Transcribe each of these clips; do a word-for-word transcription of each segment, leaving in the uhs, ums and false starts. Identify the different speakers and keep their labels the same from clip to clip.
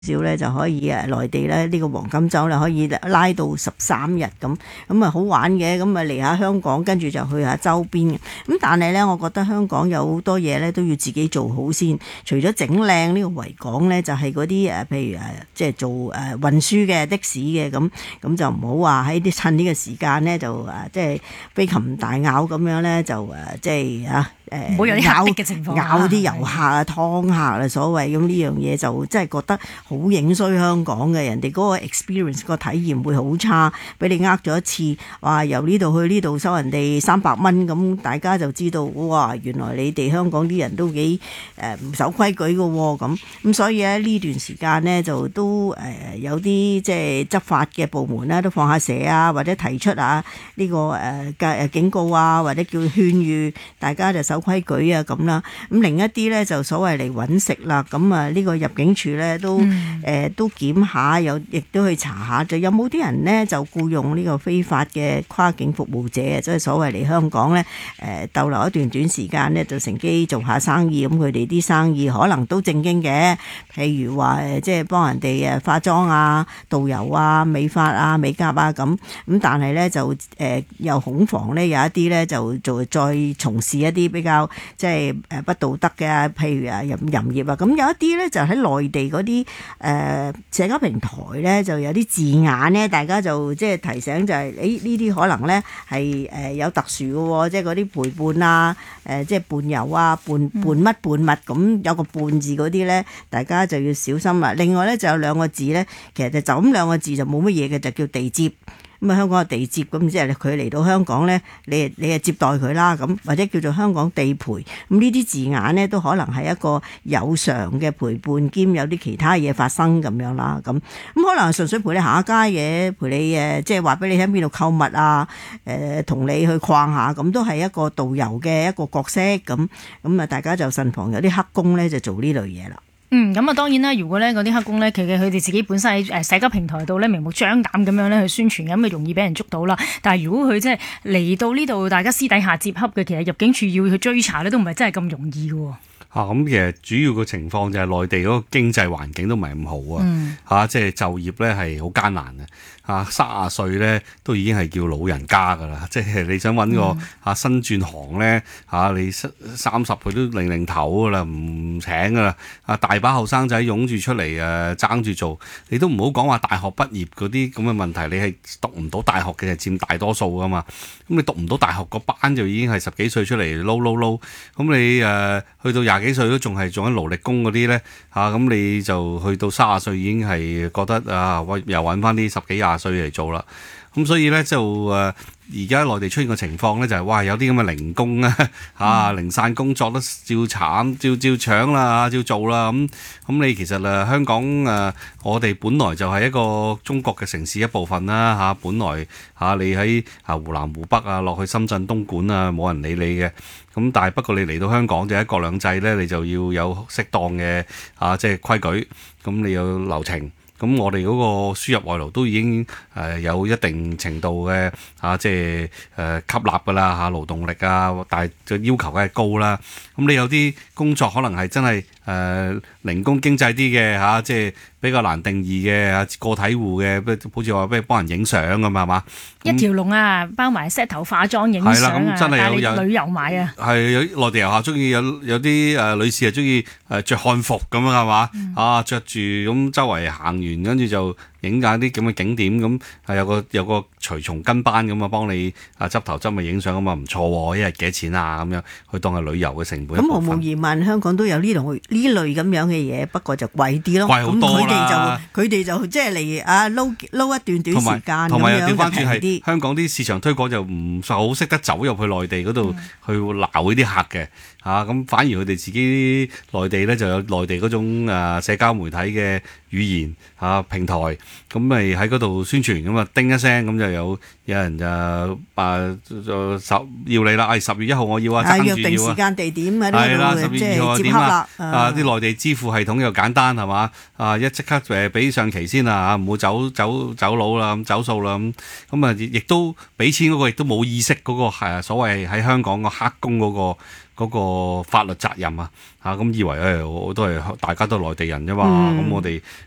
Speaker 1: 少咧就可以誒內地咧呢個黃金週咧可以拉到十三日咁，咁啊好玩嘅，咁啊嚟下香港，跟住就去下周邊嘅。咁但係咧，我覺得香港有好多嘢咧都要自己做好先。除咗整靚呢個維港咧，就係嗰啲誒，譬如誒即係做誒運輸嘅的士嘅咁，咁就唔好話喺啲趁呢個時間咧就誒即係飛禽大咬咁樣咧，就誒即係啊誒
Speaker 2: 唔好有啲嚇嘅情況，
Speaker 1: 咬啲遊客啊、劏客啊，所謂咁呢樣嘢就真係覺得好影衰香港嘅，人哋嗰個 experience 個體驗會好差，俾你呃咗一次，話由呢度去呢度收人哋三百蚊，咁大家就知道哇，原來你哋香港啲人都幾誒唔守規矩嘅喎，咁咁所以咧呢段時間呢，就都誒、呃、有啲即係執法嘅部門咧都放下蛇啊，或者提出啊呢、這個誒嘅、呃、警告啊，或者叫勸喻大家就守規矩啊咁啦。咁另一啲咧就所謂嚟揾食啦，咁啊呢個入境處咧都誒、嗯呃、都檢下，有亦都去查下，就有冇啲人呢，就僱用呢個非法嘅跨境服務者，即係所謂嚟香港咧誒逗留一段短時間咧，就乘機做下生意。咁佢哋啲生意可能都正經嘅，譬如話誒即係幫人哋誒化妝啊、導遊啊、美髮啊、美甲啊咁。咁但係咧就誒、呃、又恐防咧有一啲咧就做再從事一啲比較即係誒不道德嘅，譬如啊淫淫業啊。咁有一啲咧就喺內地嗰啲誒社交平台咧就有啲字眼咧，大家就即係提醒就係誒呢啲可能咧係誒有特殊嘅喎，即係嗰啲陪伴啊、誒即係伴遊啊、伴伴乜伴物咁有個伴字嗰啲咧，大家就要小心啦。另外咧就有兩個字咧，其實就就咁兩個字就冇乜嘢嘅，就叫地接。咁啊，香港嘅地接，咁即係佢嚟到香港咧，你你係接待佢啦，咁或者叫做香港地陪，咁呢啲字眼咧都可能係一個有償嘅陪伴兼有啲其他嘢發生咁樣啦，咁咁可能純粹陪你行下街嘅，陪你誒即係話俾你聽邊度購物啊，誒同你去逛下，咁都係一個導遊嘅一個角色，咁咁啊大家就慎防有啲黑工咧就做呢類嘢啦。
Speaker 2: 嗯，咁啊當然啦，如果咧嗰啲黑工咧，其實佢哋自己本身喺誒社交平台度咧明目張膽咁樣咧去宣傳嘅，咁啊容易俾人捉到啦。但係如果佢即係嚟到呢度，大家私底下接洽嘅，其實入境處要去追查咧，都唔係真係咁容易嘅。
Speaker 3: 啊，咁其實主要嘅情況就係內地嗰個經濟環境都唔係咁好啊，
Speaker 2: 嗯、
Speaker 3: 嚇，即係就業咧係好艱難嘅。啊，三十歲咧都已經係叫老人家㗎啦，即係你想揾個啊新轉行咧嚇，你三十佢都零零頭㗎啦，唔請㗎啦。啊，大把後生仔湧住出嚟誒爭住做，你都唔好講話大學畢業嗰啲咁嘅問題，你係讀唔到大學嘅係佔大多數㗎嘛。咁你讀唔到大學嗰班就已經係十幾歲出嚟撈撈撈，咁你誒、呃、去到廿幾歲都仲係做緊勞力工嗰啲咧嚇，咁、啊、你就去到三十歲已經係覺得啊，又揾翻啲十幾廿歲嚟做啦，咁所以咧就誒而家內地出現嘅情況咧就係、是、哇有啲咁嘅零工啊嚇、啊、零散工作都照慘照照搶啦，照做啦，咁咁你其實誒香港誒我哋本來就係一個中國嘅城市一部分啦嚇、啊，本來嚇、啊、你喺啊湖南湖北啊落去深圳東莞啊冇人理你嘅，咁但係不過你嚟到香港就一國兩制咧，你就要有適當嘅啊即係規矩，咁你有流程。咁我哋嗰個輸入外勞都已經誒有一定程度嘅嚇，即係誒吸納㗎啦嚇，勞動力啊，但係個要求梗係高啦。咁你有啲工作可能係真係誒、呃、零工經濟啲嘅嚇，即係比較難定義嘅嚇，個體戶嘅，好似話咩幫人影相咁係嘛？
Speaker 2: 一條龍啊，包埋 set 頭化妝影相啊，真係有有旅遊買啊，
Speaker 3: 係有內地遊客中意有有啲誒、呃、女士係中意誒著漢服咁樣係嘛？嗯、啊着住咁周圍行完跟住就影下啲咁嘅景點，咁係有個有個隨從跟班咁啊，幫你啊執頭執尾影相咁啊，唔錯喎！一日幾多錢啊？咁樣去當係旅遊嘅成本。
Speaker 1: 咁毫無疑問，香港都有呢類呢類咁樣嘅嘢，不過就貴啲咯。
Speaker 3: 貴好多啦！
Speaker 1: 佢哋就佢哋就即係嚟啊撈撈一段短時間
Speaker 3: 同埋又調翻轉
Speaker 1: 係啲
Speaker 3: 香港啲市場推廣就唔好識得走入去內地嗰度、嗯、去鬧呢啲客嘅嚇，咁、啊、反而佢哋自己內地咧就有內地嗰種誒社交媒體嘅語言嚇、啊、平台，咁咪喺嗰度宣傳，咁啊叮一聲咁就有有人就啊就十要你啦，誒十月一號我要啊，爭住要啊，約定
Speaker 1: 時間地點啊，
Speaker 3: 係啦，十月二號點啊？啊啲內地支付系統又簡單係嘛？啊一即刻誒俾上期先啊，唔好走走走佬啦，咁走數啦咁，咁啊亦都俾錢嗰個亦都冇意識嗰個係所謂喺香港個黑工嗰個。嗰個法律責任啊，嚇咁以為誒、哎、我都係大家都係內地人啫嘛，咁、嗯、我哋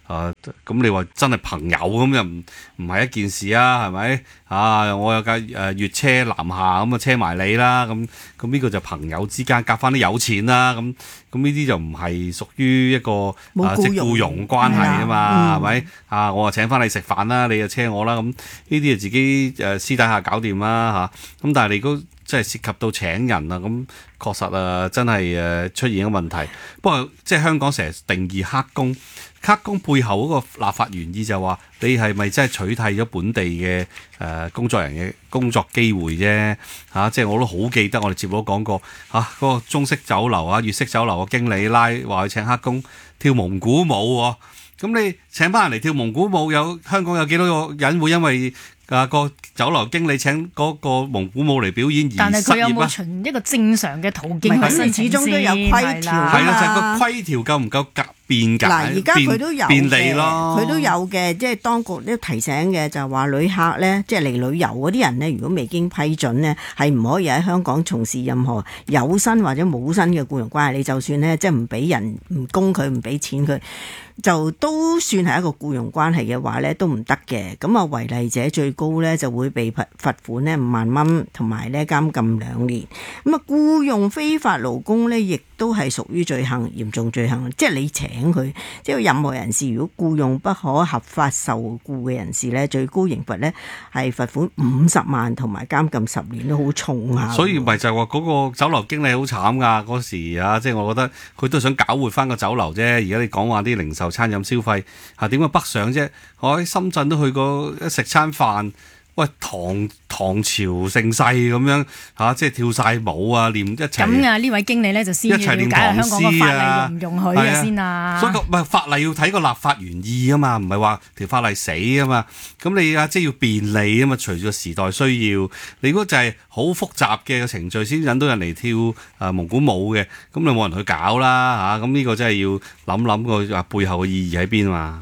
Speaker 3: 啊咁你話真係朋友咁又唔唔係一件事啊，係咪啊？我有架誒越車南下咁啊，車埋你啦，咁咁呢個就朋友之間夾翻啲有錢啦，咁咁呢啲就唔係屬於一個啊即係僱傭關係啊嘛，係咪、嗯、啊？我話請翻你食飯啦，你就車我啦，咁呢啲就自己誒私底下搞掂啦嚇。咁但係你如果即係涉及到請人啊，咁確實啊真係誒出現咗問題。不過即係香港成日定義黑工。黑工背後嗰個立法原意就話你係咪真係取締咗本地嘅誒、呃、工作人嘅工作機會啫嚇、啊？即係我都好記得我哋節目都講過嚇，嗰、啊嗰個中式酒樓啊、粵式酒樓嘅經理拉話去請黑工跳蒙古舞喎，咁、啊、你請班人嚟跳蒙古舞，有香港有幾多個人會因為啊個酒樓經理請嗰個蒙古舞嚟表演而失業啊？
Speaker 2: 但係佢有冇循一個正常嘅途徑去申請先？
Speaker 1: 始終都有規條㗎嘛。
Speaker 3: 係啦，就係、個規條夠唔夠格便解？
Speaker 1: 嗱，而家佢都有
Speaker 3: 便利
Speaker 1: 嘅，
Speaker 3: 咯，
Speaker 1: 佢都有嘅，即係當局都提醒嘅，就係話旅客咧，即係嚟旅遊嗰啲人咧，如果未經批准咧，係唔可以喺香港從事任何有薪或者冇薪嘅僱傭關係。你就算咧，即係唔俾人唔供佢，唔俾錢佢，就都算係一個僱傭關係嘅話咧，都唔得嘅。咁啊，違例者最高咧就會被罰罰款咧五萬蚊，同埋咧監禁兩年。咁啊，僱傭非法勞工咧，亦都係屬於罪行，嚴重罪行。即係你請佢，即係任何人士，如果僱用不可合法受僱嘅人士咧，最高刑罰咧係罰款五十萬，同埋監禁十年，都好重啊！
Speaker 3: 所以咪就係話嗰個酒樓經理好慘㗎嗰時啊，即係我覺得佢都想搞活翻個酒樓啫。而家你講話啲零售餐飲消費嚇點解北上啫？我喺深圳都去過食餐飯。喂，唐唐朝盛世咁樣嚇、啊，即係跳晒舞啊，練一齊。
Speaker 2: 咁啊，呢位經理咧就先要了解下香港個法例容唔容許嘅先啊。
Speaker 3: 所以個唔係法例要睇個立法原意啊嘛，唔係話條法例死啊嘛。咁你啊，即係要便利啊嘛，隨住個時代需要。你如果就係好複雜嘅程序先引到人嚟跳啊蒙古舞嘅，咁你冇人去搞啦嚇。咁、啊、呢個真係要諗諗個背後嘅意義喺邊啊嘛。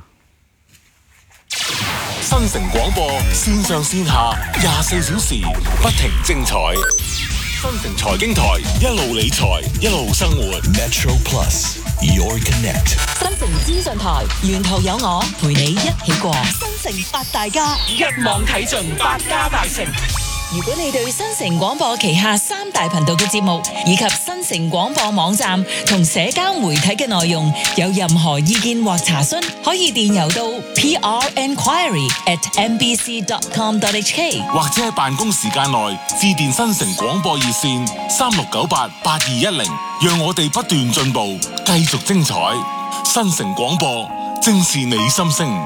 Speaker 4: 新城廣播線上線下廿四小時不停精彩，新城財經台一路理財一路生活 Metro Plus Your Connect，
Speaker 5: 新城資訊台沿途有我陪你一起過新城八大家，
Speaker 4: 一網睇盡百家大成。
Speaker 5: 如果你對新城廣播旗下三大頻道嘅節目以及新城廣播網站同社交媒體嘅內容有任何意見或查詢，可以電郵到 p r enquiry at m b c dot com dot h k，
Speaker 4: 或者喺辦公時間內致電新城廣播熱線三六九八八二一零，讓我哋不斷進步，繼續精彩。新城廣播正是你心聲。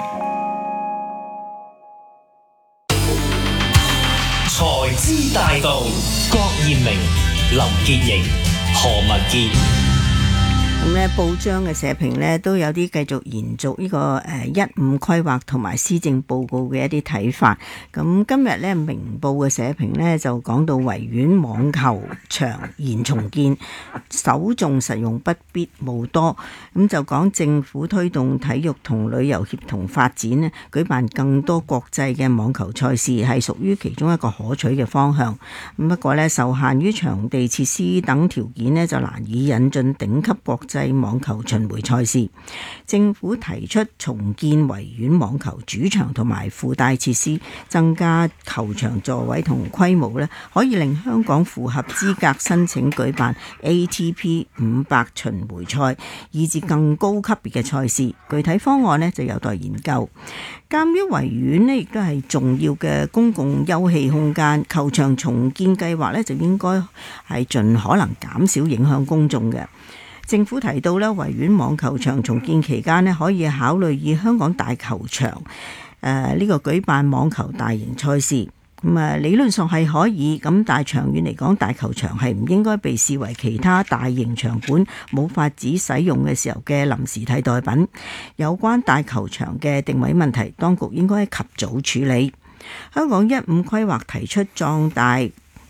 Speaker 6: 財資大道，郭艷明、林潔瑩、何文傑。
Speaker 1: 咁咧，報章嘅社評咧都有啲繼續延續呢個誒一五規劃同埋施政報告嘅一啲睇法。咁今日咧，明報嘅社評咧就講到維園網球場現重建，首重實用不必務多。咁就講政府推動體育同旅遊協同發展咧，舉辦更多國際嘅網球賽事係屬於其中一個可取嘅方向。咁不過咧，受限於場地設施等條件咧，就難以引進頂級國際網球巡迴賽事。政府提出重建維園網球主場同埋附帶設施，增加球場座位同規模咧，可以令香港符合資格申請舉辦 A T P 五百巡迴賽，以至更高級別嘅賽事。具體方案咧就有待研究。鑑於維園咧亦都係重要嘅公共休憩空間，球場重建計劃咧就應該係盡可能減少影響公眾嘅。政府提到咧，維園網球場重建期間咧，可以考慮以香港大球場誒呢、呃這個舉辦網球大型賽事。咁啊，理論上係可以，咁但係長遠嚟講，大球場係唔應該被視為其他大型場館冇法子使用嘅時候嘅臨時替代品。有關大球場嘅定位問題，當局應該及早處理。香港一五規劃提出壯大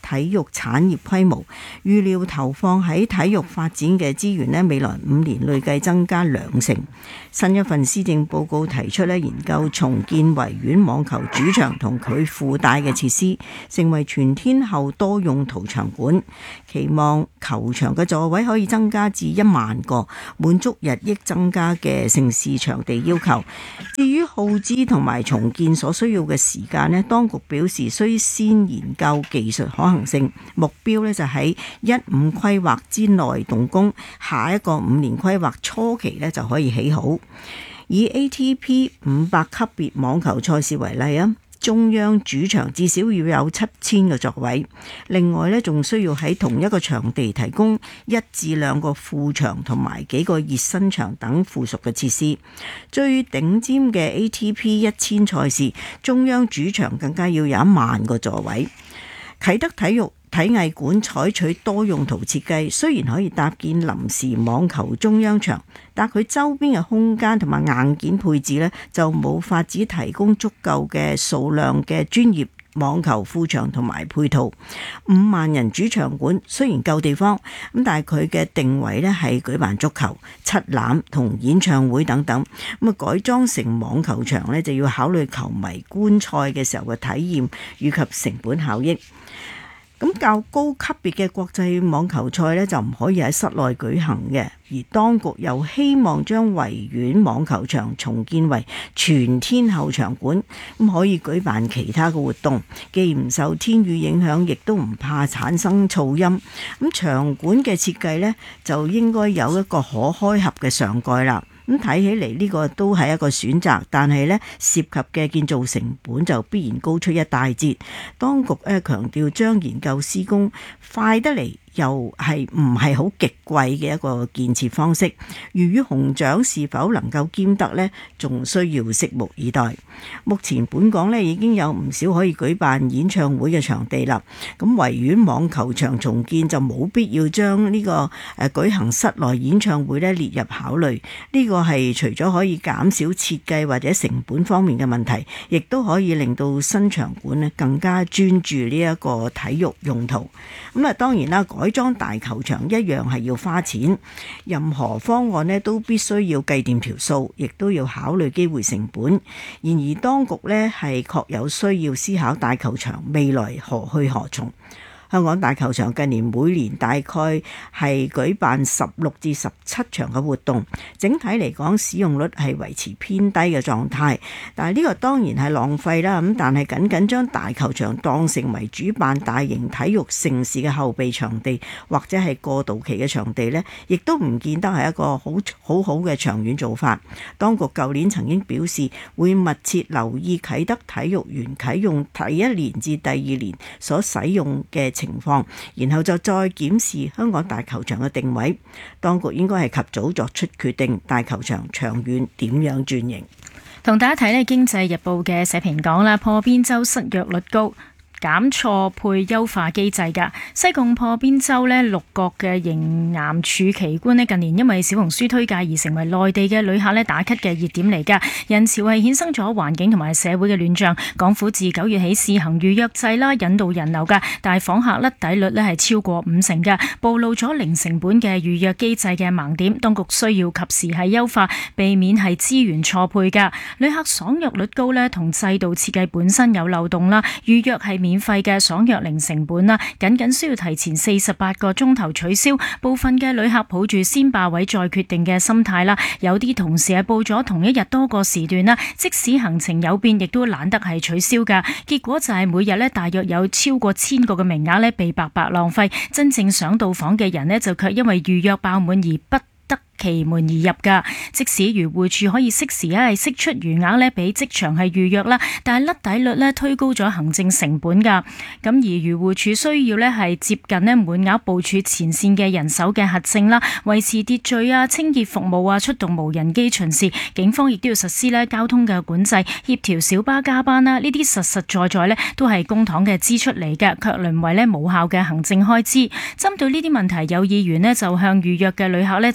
Speaker 1: 體育產業規模，預料投放喺體育發展嘅資源呢，未來五年累計增加兩成。新一份施政報告提出呢，研究重建維園網球主場同佢附帶嘅設施，成為全天候多用途場館，期望球場嘅座位可以增加至一萬個，滿足日益增加嘅盛事場地要求。至於耗資同埋重建所需要嘅時間呢，當局表示需先研究技術可行性，目標呢就喺一五規劃之內動工，下一個五年規劃初期呢就可以起好。以 A T P 五百級別網球賽事為例啊，中央主場至少要有七千個座位，另外呢仲需要喺同一個場地提供一至兩個副場同埋幾個熱身場等附屬嘅設施。最頂尖嘅 A T P 一千賽事，中央主場更加要有一萬個座位。啟德體育體藝館採取多用途設計，雖然可以搭建臨時網球中央場，但佢周邊嘅空間同埋硬件配置呢，就冇法子提供足夠嘅數量嘅專業網球副場同埋配套。五萬人主場館雖然夠地方，咁但係佢嘅定位呢係舉辦足球、七欖同演唱會等等，咁啊改裝成網球場呢，就要考慮球迷觀賽嘅時候嘅體驗以及成本效益。咁較高級別嘅國際網球賽呢，就唔可以喺室內舉行嘅，而當局又希望將維園網球場重建為全天候場館，咁可以舉辦其他嘅活動，既唔受天雨影響，亦都唔怕產生噪音。咁場館嘅設計呢，就應該有一個可開合嘅上蓋啦。咁睇起嚟呢個都係一個選擇，但係呢涉及嘅建造成本就必然高出一大截。當局咧強調將研究施工快得嚟，又係唔係好極貴嘅一個建設方式。魚與熊掌是否能夠兼得呢？仲需要拭目以待。目前本港呢已經有唔少可以舉辦演唱會嘅場地啦。咁維園網球場重建就冇必要將呢個誒舉行室內演唱會呢列入考慮。呢個係除咗可以減少設計或者成本方面嘅問題，亦都可以令到新場館呢更加專注呢一個體育用途。咁啊，當然啦，改改裝大球場一樣係要花錢，任何方案呢都必須要計掂條數，亦都要考慮機會成本。然而當局呢係確有需要思考大球場未來何去何從。香港大球場近年每年大概係舉辦十六至十七場嘅活動，整體嚟講使用率係維持偏低嘅狀態。但係呢個當然係浪費啦。咁但係僅僅將大球場當成為主辦大型體育盛事嘅後備場地，或者係過渡期嘅場地呢，亦都唔見得係一個好好好嘅長遠做法。當局舊年曾經表示會密切留意啟德體育園啟用第一年至第二年所使用嘅情況，然後就再檢視香港大球場嘅定位。當局應該係及早作出決定，大球場長遠點樣轉型。
Speaker 2: 同大家睇呢《經濟日報》嘅社評講啦，破邊洲失約率高，減錯配優化機制㗎。西貢破邊洲呢六角嘅熔岩柱奇觀呢，近年因為小紅書推介而成為內地嘅旅客呢打卡嘅熱點嚟㗎。人潮係衍生咗環境同埋社會嘅亂象。港府自九月起試行預約制啦，引導人流㗎，但係訪客甩底率呢係超過五成㗎，暴露咗零成本嘅預約機制嘅盲點。當局需要及時係優化，避免係資源錯配㗎。旅客爽約率高呢，同制度設計本身有漏洞啦。預約係免費嘅爽約零成本啦，僅僅需要提前四十八個鐘頭取消。部分嘅旅客抱住先霸位再決定嘅心態啦，有啲同事係報咗同一日多個時段啦，即使行程有變，亦都懶得係取消噶。結果就係每日呢，大約有超過千個嘅名額呢被白白浪費，真正想到訪嘅人呢，就卻因為預約爆滿而不得其門而入噶。即使漁護署可以適時咧係釋出餘額咧俾職場係預約啦，但係甩底率咧推高咗行政成本噶。咁而漁護署需要咧係接近咧滿額部署前線嘅人手嘅核證啦，維持秩序啊、清潔服務啊、出動無人機巡視。警方亦都要實施咧交通嘅管制，協調小巴加班啦。呢啲實實在在咧都係公帑嘅支出嚟嘅，卻淪為咧無效嘅行政開支。針對呢啲問題，有議員咧就向預約嘅旅客咧就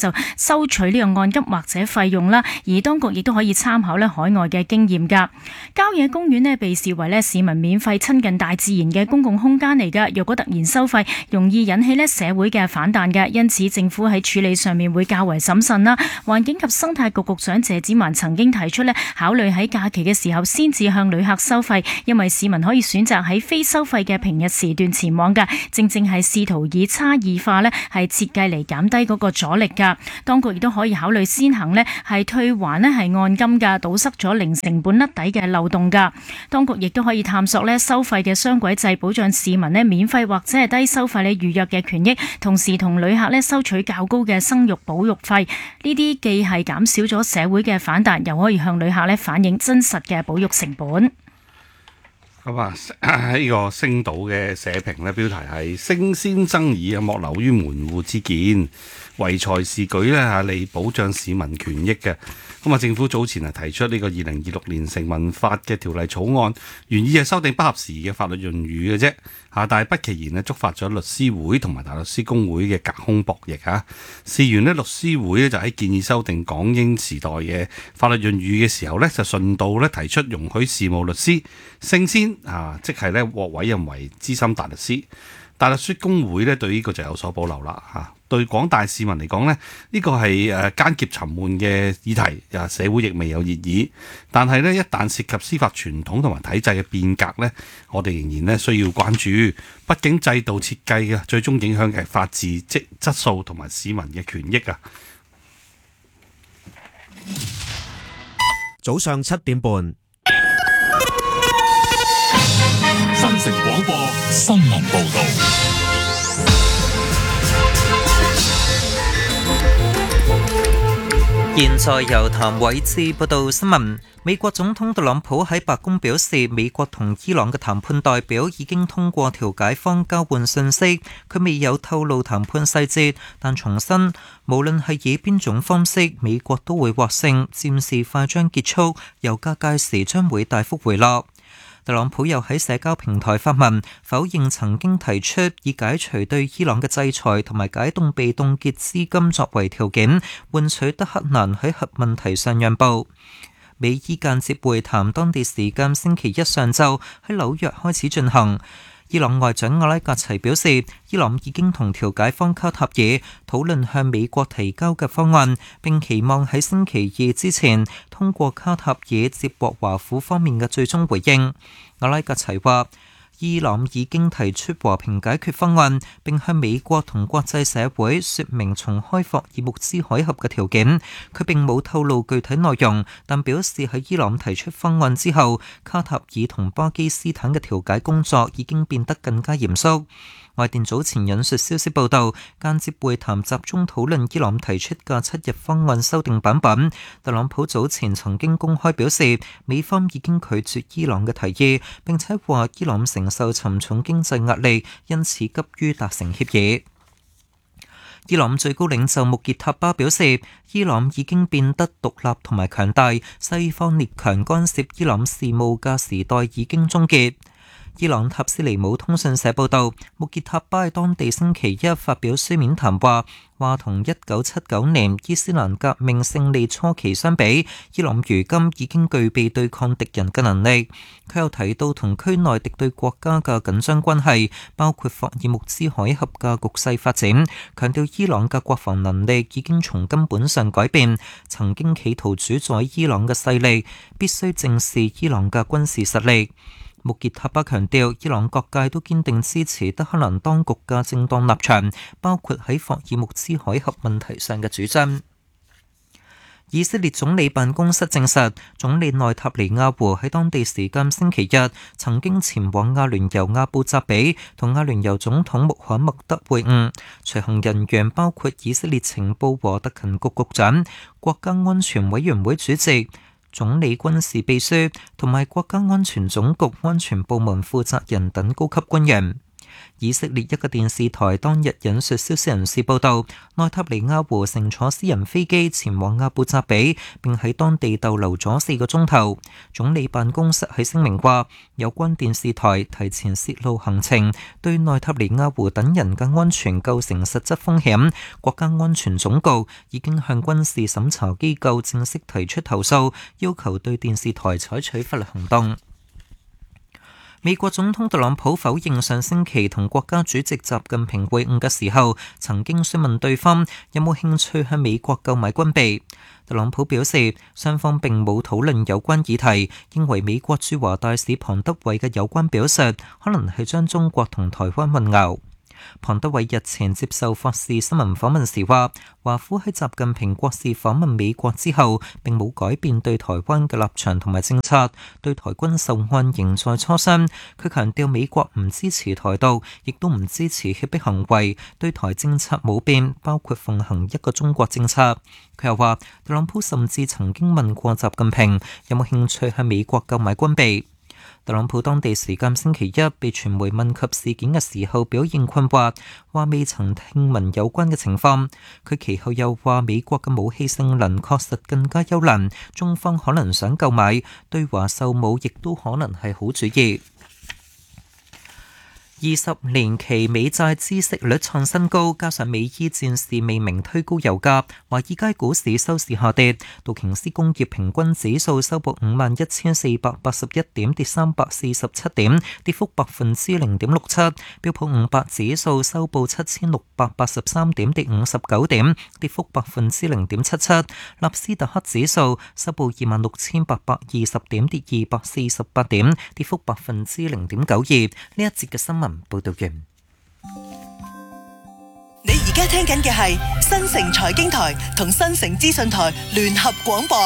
Speaker 2: 收取呢個按金或者費用啦。而當局亦都可以參考咧海外嘅經驗㗎。郊野公園咧被視為咧市民免費親近大自然嘅公共空間嚟㗎。若果突然收費，容易引起咧社會嘅反彈嘅，因此政府喺處理上面會較為審慎啦。環境及生態局局長謝展寰曾經提出咧，考慮喺假期嘅時候先至向旅客收費，因為市民可以選擇喺非收費嘅平日時段前往㗎，正正係試圖以差異化咧係設計嚟減低嗰個阻力㗎。當局亦都可以考慮先行咧係退還咧係按金㗎，堵塞咗零成本甩底嘅漏洞㗎。當局亦都可以探索咧收費嘅雙軌制，保障市民咧免費或者係低收費咧預約嘅權益，同時同旅客咧收取較高嘅生育保育費。呢啲既係減少咗社會嘅反彈，又可以向旅客咧反映真實嘅保育成本。
Speaker 3: 咁啊，呢個星島嘅社評咧，標題係升仙爭議啊，莫流於門戶之見，唯才是舉咧嚇，嚟保障市民權益嘅。咁啊，政府早前係提出呢個二零二六年成文法嘅條例草案，原意係修訂不合時嘅法律用語嘅啫嚇，但係不其然咧觸發咗律師會同埋大律師公會嘅隔空博弈嚇。事緣呢，律師會咧就喺建議修訂港英時代嘅法律用語嘅時候呢，就順道咧提出容許事務律師升仙啊，即係咧獲委任為資深大律師。大律師公會咧對呢個就有所保留啦嚇。對廣大市民嚟講呢，呢個係誒艱澀沉悶嘅議題，啊社會亦未有熱議。但係呢，一旦涉及司法傳統同埋體制嘅變革呢，我哋仍然咧需要關注。畢竟制度設計嘅最終影響嘅係法治質質素同埋市民嘅權益啊。
Speaker 7: 早上七點半，
Speaker 4: 新城廣播新聞報導。
Speaker 8: 現在由譚偉智報道新聞。美國總統特朗普喺白宮表示，美國同伊朗嘅談判代表已經通過調解方交換信息，佢未有透露談判細節，但重申無論係以邊種方式，美國都會獲勝，戰事快將結束，油價屆時將會大幅回落。特朗普又喺社交平台發文否認曾經提出以解除對伊朗嘅制裁同埋解凍被凍結資金作為條件，換取德黑蘭喺核問題上讓步。美伊間接會談當地時間星期一上晝喺紐約開始進行。伊朗外長阿拉格齊表示，伊朗已經同調解方卡塔爾討論向美國提交嘅方案，並期望喺星期二之前通過卡塔爾接獲華府方面嘅最終回應。阿拉格齊話，伊朗已經提出和平解決方案，並向美國同國際社會說明重開霍爾木茲海峽嘅條件。佢並冇透露具體內容，但表示喺伊朗提出方案之後，卡塔爾同巴基斯坦嘅調解工作已經變得更加嚴肅。外電早前引述消息報道，間接會談集中討論伊朗提出嘅七日方案修訂版本。特朗普早前曾經公開表示，美方已經拒絕伊朗嘅提議，並且話伊朗承受沉重經濟壓力，因此急於達成協議。伊朗最高領袖穆傑塔巴表示，伊朗已經變得獨立同埋強大，西方列強干涉伊朗事務嘅時代已經終結。伊朗塔斯尼姆通訊社報道，穆傑塔巴喺當地星期一發表書面談話，話同一九七九年伊斯蘭革命勝利初期相比，伊朗如今已經具備對抗敵人嘅能力。佢又提到同區內敵對國家嘅緊張關係，包括霍爾木茲海峽嘅局勢發展，強調伊朗嘅國防能力已經從根本上改變。曾經企圖主宰伊朗嘅勢力必須正視伊朗嘅軍事實力。穆傑塔巴強調，伊朗各界都堅定支持德黑蘭當局嘅正當立場，包括喺霍爾木茲海峽問題上嘅主張。以色列總理辦公室證實，總理內塔尼亞胡喺當地時間星期日曾經前往阿聯酋阿布扎比，同阿聯酋總統穆罕默德會晤。隨行人員包括以色列情報和特勤局局長、國家安全委員會主席、總理軍事秘書同埋國家安全總局安全部門負責人等高級官員。 以色列一個電視台當日引述消息人士報道，內塔尼亞胡乘坐私人飛機前往阿布扎比，並喺當地逗留咗四個鐘頭。總理辦公室喺聲明話，有關電視台提前泄露行程，對內塔尼亞胡等人嘅安全構成實質風險。國家安全總局已經向軍事審查機構正式提出投訴，要求對電視台採取法律行動。美國總統特朗普否認上星期同國家主席習近平會晤嘅時候，曾經詢問對方有冇興趣向美國購買軍備。特朗普表示，雙方並冇討論有關議題，認為美國駐華大使龐德偉嘅有關表述可能係將中國同台灣混淆。龐德偉日前接受霍士新聞訪問時話，華府喺習近平國事訪問美國之後，並冇改變對台灣嘅立場同埋政策，對台軍售案仍在磋商。佢強調美國唔支持台獨，亦都唔支持脅迫行為，對台政策冇變，包括奉行一個中國政策。佢又話，特朗普甚至曾經問過習近平有冇興趣向美國購買軍備。特朗普當地時間星期一被傳媒問及事件嘅時候，表現困惑，話未曾聽聞有關嘅情況。佢其後又話，美國嘅武器性能確實更加優良，中方可能想購買，對華售武亦都可能係好主意。二十年期美債孳息率創新高，加上美伊戰事未明推高油價，華爾街股市收市下跌。道瓊斯工業平均指數收報五萬一千四百八十一點，跌三百四十七點，跌幅百分之零點六七。標普五百指數收報七千六百八十三點，跌五十九點，跌幅百分之零點七七。納斯達克指數收報二萬六千八百二十點，跌二百四十八點，跌幅百分之零點九二。呢一節嘅新聞報道完。
Speaker 7: 你而家聽緊嘅係新城財經台同新城資訊台聯合廣播。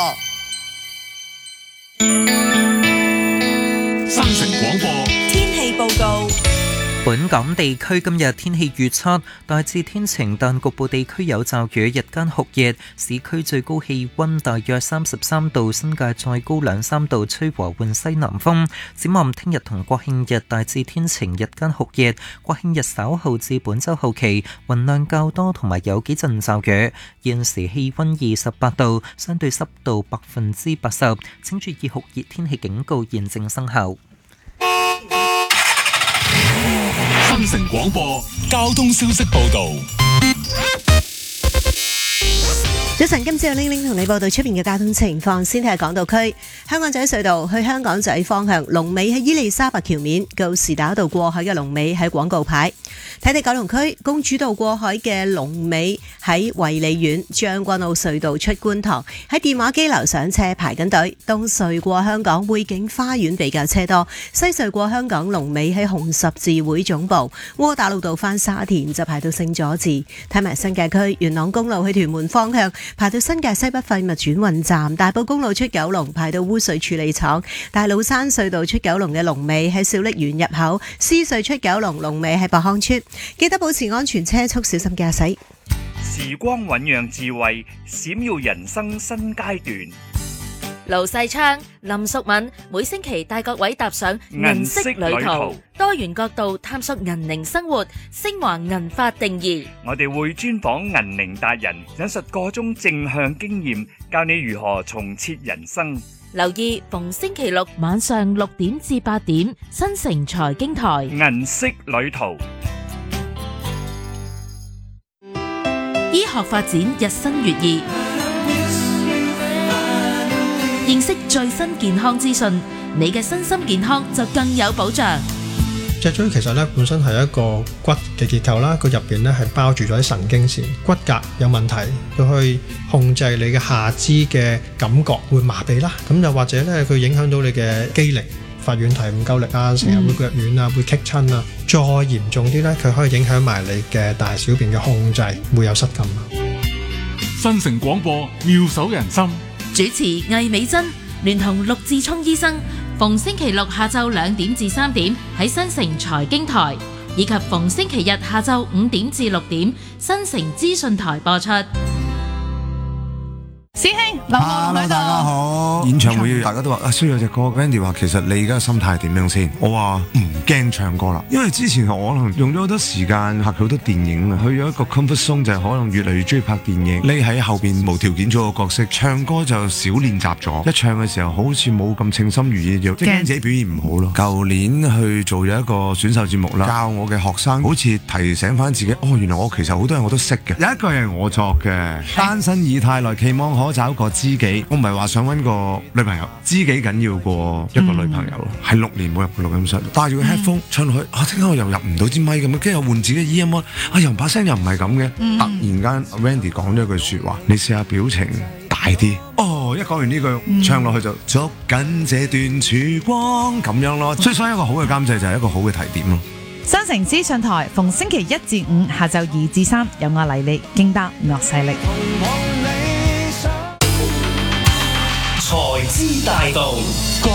Speaker 4: 新城廣播
Speaker 7: 天氣報告。
Speaker 8: 本港地區今日天氣預測大致天晴，但局部地區有驟雨，日間酷熱，市區最高氣溫大約三十三度，新界再高兩三度，吹和緩西南風。展望聽日同國慶日大致天晴，日間酷熱，國慶日稍後至本週後期雲量較多，同埋有幾陣驟雨。現時氣溫二十八度，相對濕度百分之八十，請注意酷熱天氣警告現正生效。
Speaker 4: 新城廣播交通消息報道。
Speaker 1: 早晨，今朝有玲玲同你報道出邊嘅交通情況。先睇下港島區香港仔隧道去香港仔方向，龍尾喺伊利沙伯橋面；告士打道過海嘅龍尾喺廣告牌。睇睇九龍區公主道過海嘅龍尾喺衛理苑；將軍澳隧道出觀塘喺電話機樓上車排緊隊；東隧過香港匯景花園比較車多；西隧過香港龍尾喺紅十字會總部；窩打老道返沙田就排到聖佐治。睇埋新界區元朗公路去屯門方向，排到新界西北廢物轉運站；大埔公路出九龍排到污水處理廠；大老山隧道出九龍嘅龍尾喺小瀝源入口；獅隧出九龍龍尾喺博康村。記得保持安全車速，小心駕駛。
Speaker 9: 時光醞釀智慧，閃耀人生新階段。
Speaker 10: 盧世昌、林淑敏每星期帶各位踏上銀色旅途，多元角度探索銀齡生活，升華銀髮定義。
Speaker 9: 我哋會專訪銀齡達人，引述個中正向經驗，教你如何重設人生。
Speaker 10: 留意逢星期六晚上六點至八點，新城財經台
Speaker 9: 銀色旅途。
Speaker 10: 醫學發展日新月異，認識最新健康資訊，你嘅身心健康就更有保障。
Speaker 11: 脊椎其實咧本身係一個骨嘅結構啦，佢入邊咧係包住咗啲神經線，骨骼有問題，佢去控制你嘅下肢嘅感覺會麻痹啦，咁又或者咧佢影響到你嘅肌力，發軟提唔夠力啊，成日會腳軟啊，會棘親啊，再嚴重啲咧，佢可以影響埋你嘅大小便嘅控制，會有失禁啊。
Speaker 4: 新城廣播妙手仁心，
Speaker 10: 主持魏美珍聯同陸志聰醫生，逢星期六下晝兩點至三點喺新城財經台，以及逢星期日下晝五點至六點新城資訊台播出。
Speaker 12: 師兄， Hello，大家好。演唱會大家都話啊，需要隻歌。Wendy 話其實你而家嘅心態係點樣先？我話唔驚唱歌啦，因為之前我可能用咗好多時間拍好多電影啊，去咗一個 comfort zone 就係可能越嚟越中意拍電影。你喺後邊無條件做個角色，唱歌就少練習咗。一唱嘅時候好似冇咁稱心如意，就即係驚自己表現唔好咯。舊年去做咗一個選秀節目啦，教我嘅學生好似提醒翻自己，哦，原來我其實好多嘢我都識嘅。有一句係我作嘅，單身已太耐，期望可找個知己。我唔係話想揾個女朋友，知己緊要過一個女朋友咯。係、嗯、六年冇入過錄音室，戴住個 headphone、嗯、唱落去，啊，點解我又入唔到支咪咁樣？跟住又換自己嘅 E M， 啊，又把聲又唔係咁嘅。嗯、突然間 Wendy 講咗一句説話，你試下表情大啲。哦，一講完呢句，嗯、唱落去就捉緊這段曙光咁樣咯。所以所以一個好嘅監製就係一個好嘅提點咯。
Speaker 13: 新城資訊台逢星期一至五下晝二至三，有我黎力經得樂勢力。
Speaker 6: 財資大道。